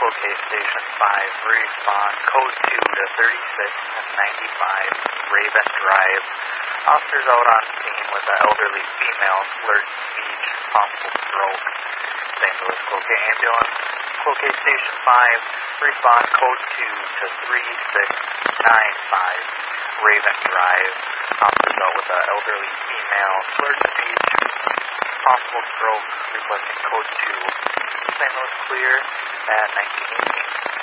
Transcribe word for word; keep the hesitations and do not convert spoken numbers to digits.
Cloquet Station five, respond code two to thirty-six ninety-five Raven Drive. Officers out on scene with an elderly female, slurred speech, possible stroke. Saint Louis Cloquet Ambulance, Cloquet Station five, respond code two to three six nine five Raven Drive. Officers out with an elderly female, slurred speech, possible stroke, requesting code two. Saint Louis clear at nineteen eighteen.